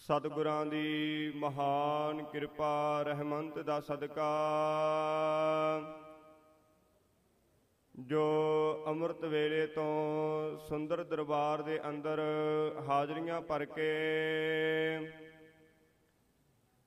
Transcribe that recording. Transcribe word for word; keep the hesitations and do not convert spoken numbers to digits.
ਸਤਿਗੁਰਾਂ ਦੀ ਮਹਾਨ ਕਿਰਪਾ ਰਹਿਮਤ ਦਾ ਸਦਕਾ ਜੋ ਅੰਮ੍ਰਿਤ ਵੇਲੇ ਤੋਂ ਸੁੰਦਰ ਦਰਬਾਰ ਦੇ ਅੰਦਰ ਹਾਜ਼ਰੀਆਂ ਭਰ ਕੇ